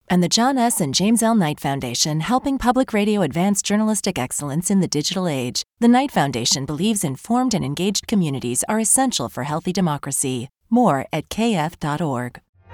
And the John S. and James L. Knight Foundation, helping public radio advance journalistic excellence in the digital age. The Knight Foundation believes informed and engaged communities are essential for healthy democracy. More at kf.org.